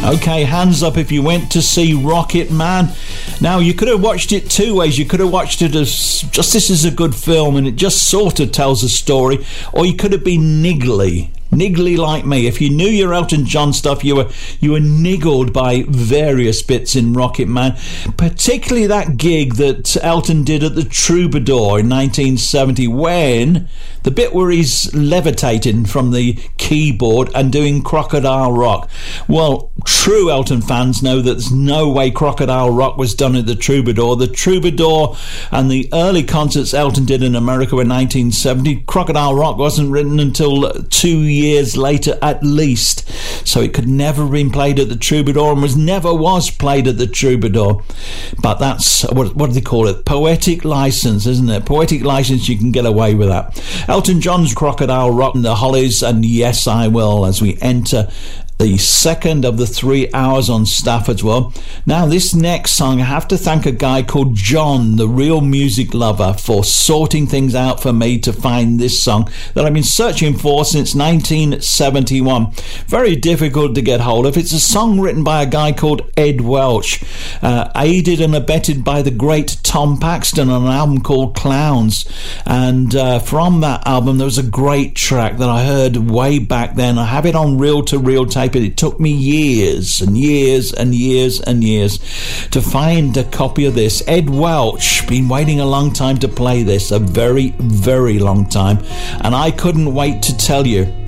Okay, hands up if you went to see Rocket Man. Now, you could have watched it two ways. You could have watched it as just this is a good film and it just sort of tells a story, or you could have been niggly like me. If you knew your Elton John stuff, you were niggled by various bits in Rocket Man, particularly that gig that Elton did at the Troubadour in 1970, when the bit where he's levitating from the keyboard and doing Crocodile Rock. Well, true Elton fans know that there's no way Crocodile Rock was done at the Troubadour. The Troubadour and the early concerts Elton did in America in 1970, Crocodile Rock wasn't written until 2 years later at least, so it could never have been played at the Troubadour and never was played at the Troubadour. But that's what do they call it, poetic license, isn't it? Poetic license, you can get away with that. Elton John's Crocodile Rock and the Hollies and Yes I Will, as we enter the second of the 3 hours on Stafford's World. Now, this next song, I have to thank a guy called John, the Real Music Lover, for sorting things out for me to find this song that I've been searching for since 1971. Very difficult to get hold of. It's a song written by a guy called Ed Welch, aided and abetted by the great Tom Paxton on an album called Clowns. And from that album, there was a great track that I heard way back then. I have it on reel-to-reel tape, but it took me years and years and years and years to find a copy of this. Ed Welch, been waiting a long time to play this, a very, very long time, and I couldn't wait to tell you